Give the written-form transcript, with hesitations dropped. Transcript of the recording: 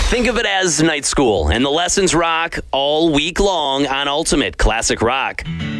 Think of it as night school, and the lessons rock all week long on Ultimate Classic Rock.